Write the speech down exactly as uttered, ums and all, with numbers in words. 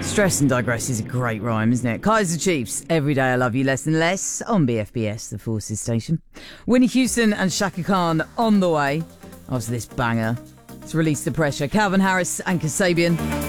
Stress and digress is a great rhyme, isn't it? Kaiser Chiefs, Every Day I Love You Less and Less on B F B S, the Forces station. Winnie Houston and Shaka Khan on the way after this banger. Let's release the pressure. Calvin Harris and Kasabian.